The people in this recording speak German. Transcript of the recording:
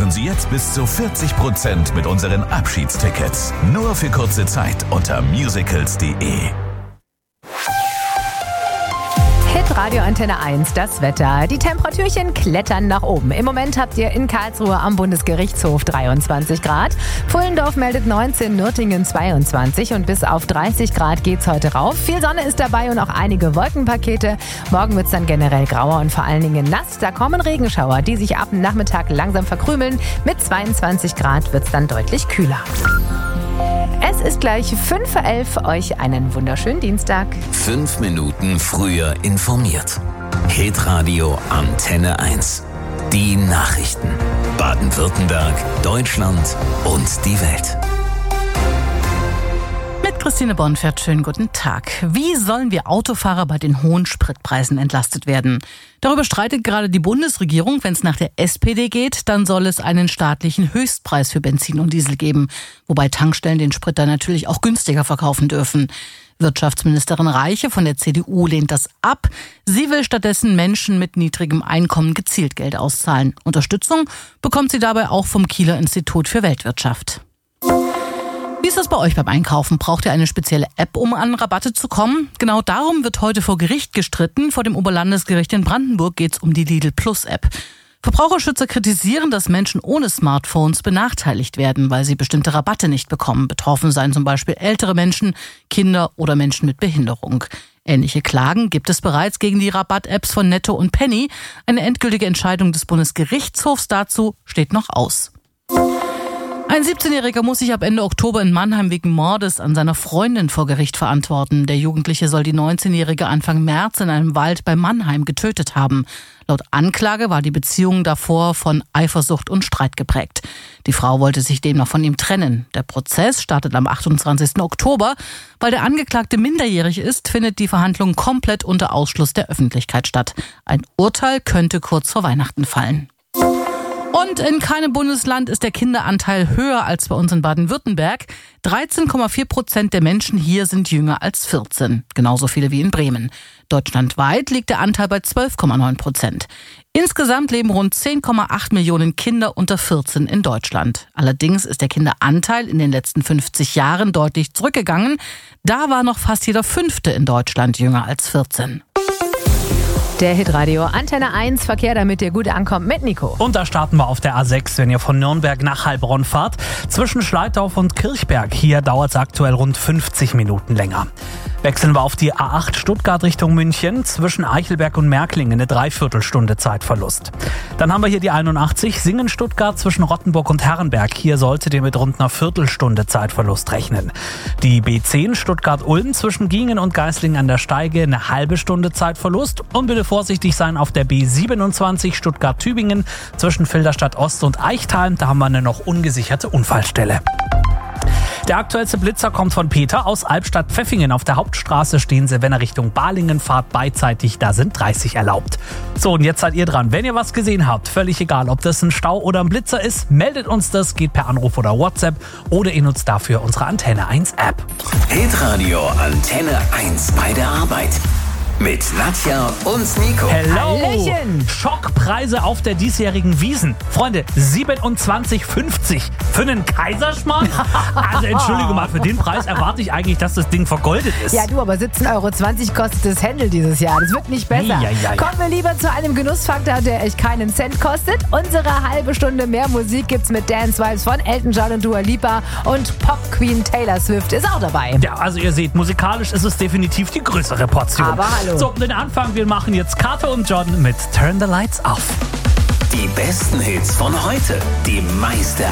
Sparen Sie jetzt bis zu 40% mit unseren Abschiedstickets. Nur für kurze Zeit unter musicals.de. Radio Antenne 1, das Wetter. Die Temperatürchen klettern nach oben. Im Moment habt ihr in Karlsruhe am Bundesgerichtshof 23 Grad. Pfullendorf meldet 19, Nürtingen 22 und bis auf 30 Grad geht's heute rauf. Viel Sonne ist dabei und auch einige Wolkenpakete. Morgen wird's dann generell grauer und vor allen Dingen nass. Da kommen Regenschauer, die sich ab dem Nachmittag langsam verkrümeln. Mit 22 Grad wird's dann deutlich kühler. Es ist gleich 5:11 Uhr. Euch einen wunderschönen Dienstag. 5 Minuten früher informiert. Hitradio Antenne 1. Die Nachrichten. Baden-Württemberg, Deutschland und die Welt. Mit Christine Bonfert, schönen guten Tag. Wie sollen wir Autofahrer bei den hohen Spritpreisen entlastet werden? Darüber streitet gerade die Bundesregierung. Wenn es nach der SPD geht, dann soll es einen staatlichen Höchstpreis für Benzin und Diesel geben. Wobei Tankstellen den Sprit dann natürlich auch günstiger verkaufen dürfen. Wirtschaftsministerin Reiche von der CDU lehnt das ab. Sie will stattdessen Menschen mit niedrigem Einkommen gezielt Geld auszahlen. Unterstützung bekommt sie dabei auch vom Kieler Institut für Weltwirtschaft. Wie ist das bei euch beim Einkaufen? Braucht ihr eine spezielle App, um an Rabatte zu kommen? Genau darum wird heute vor Gericht gestritten. Vor dem Oberlandesgericht in Brandenburg geht es um die Lidl Plus App. Verbraucherschützer kritisieren, dass Menschen ohne Smartphones benachteiligt werden, weil sie bestimmte Rabatte nicht bekommen. Betroffen seien zum Beispiel ältere Menschen, Kinder oder Menschen mit Behinderung. Ähnliche Klagen gibt es bereits gegen die Rabatt-Apps von Netto und Penny. Eine endgültige Entscheidung des Bundesgerichtshofs dazu steht noch aus. Ein 17-Jähriger muss sich ab Ende Oktober in Mannheim wegen Mordes an seiner Freundin vor Gericht verantworten. Der Jugendliche soll die 19-Jährige Anfang März in einem Wald bei Mannheim getötet haben. Laut Anklage war die Beziehung davor von Eifersucht und Streit geprägt. Die Frau wollte sich demnach von ihm trennen. Der Prozess startet am 28. Oktober. Weil der Angeklagte minderjährig ist, findet die Verhandlung komplett unter Ausschluss der Öffentlichkeit statt. Ein Urteil könnte kurz vor Weihnachten fallen. Und in keinem Bundesland ist der Kinderanteil höher als bei uns in Baden-Württemberg. 13,4% der Menschen hier sind jünger als 14. Genauso viele wie in Bremen. Deutschlandweit liegt der Anteil bei 12,9%. Insgesamt leben rund 10,8 Millionen Kinder unter 14 in Deutschland. Allerdings ist der Kinderanteil in den letzten 50 Jahren deutlich zurückgegangen. Da war noch fast jeder Fünfte in Deutschland jünger als 14. Der Hitradio Antenne 1 Verkehr, damit ihr gut ankommt mit Nico. Und da starten wir auf der A6, wenn ihr von Nürnberg nach Heilbronn fahrt. Zwischen Schleitdorf und Kirchberg. Hier dauert es aktuell rund 50 Minuten länger. Wechseln wir auf die A8 Stuttgart Richtung München. Zwischen Eichelberg und Märklingen eine Dreiviertelstunde Zeitverlust. Dann haben wir hier die 81 Singen-Stuttgart zwischen Rottenburg und Herrenberg. Hier solltet ihr mit rund einer Viertelstunde Zeitverlust rechnen. Die B10 Stuttgart-Ulm zwischen Giengen und Geislingen an der Steige eine halbe Stunde Zeitverlust. Und bitte vorsichtig sein auf der B27 Stuttgart-Tübingen zwischen Filderstadt Ost und Eichtal. Da haben wir eine noch ungesicherte Unfallstelle. Der aktuellste Blitzer kommt von Peter aus Albstadt-Pfeffingen. Auf der Hauptstraße stehen sie, wenn er Richtung Balingen fahrt, beidseitig. Da sind 30 erlaubt. So, und jetzt seid ihr dran. Wenn ihr was gesehen habt, völlig egal, ob das ein Stau oder ein Blitzer ist, meldet uns das, geht per Anruf oder WhatsApp oder ihr nutzt dafür unsere Antenne 1 App. Hitradio Antenne 1 bei der Arbeit. Mit Nadja und Nico. Hello! Hallöchen. Schockpreise auf der diesjährigen Wiesn. Freunde, 27,50 für einen Kaiserschmarrn? Also Entschuldigung mal, für den Preis erwarte ich eigentlich, dass das Ding vergoldet ist. Ja, du, aber 17,20 € kostet das Händel dieses Jahr. Das wird nicht besser. Ja. Kommen wir lieber zu einem Genussfaktor, der echt keinen Cent kostet. Unsere halbe Stunde mehr Musik gibt's mit Dance Vibes von Elton John und Dua Lipa. Und Pop Queen Taylor Swift ist auch dabei. Ja, also ihr seht, musikalisch ist es definitiv die größere Portion. Aber hallo. So, den Anfang, wir machen jetzt Carter und John mit Turn the Lights Off. Die besten Hits von heute. Die meiste